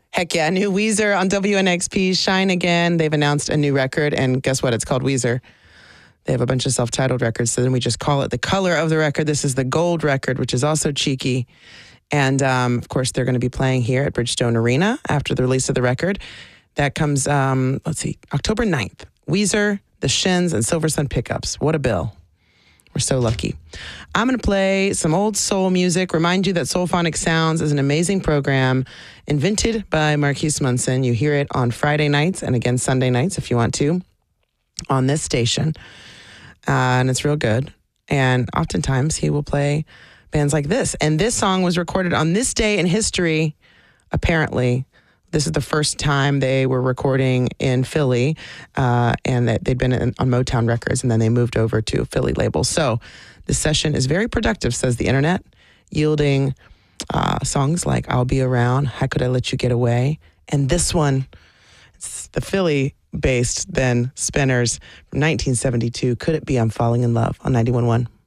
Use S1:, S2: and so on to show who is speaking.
S1: Heck yeah, new Weezer on WNXP, Shine Again. They've announced a new record, and guess what? It's called Weezer. They have a bunch of self-titled records, so then we just call it the color of the record. This is the gold record, which is also cheeky. And, of course, they're going to be playing here at Bridgestone Arena after the release of the record. That comes, October 9th. Weezer, The Shins, and Silver Sun Pickups. What a bill. We're so lucky. I'm going to play some old soul music. Remind you that Soulphonic Sounds is an amazing program invented by Marquise Munson. You hear it on Friday nights and again Sunday nights if you want to on this station. And it's real good. And oftentimes he will play bands like this. And this song was recorded on this day in history, apparently. This is the first time they were recording in Philly, and that they'd been on Motown Records, and then they moved over to a Philly label. So this session is very productive, says the internet, yielding songs like I'll Be Around, How Could I Let You Get Away? And this one, it's the Philly-based then Spinners from 1972, Could It Be I'm Falling in Love on 91.1.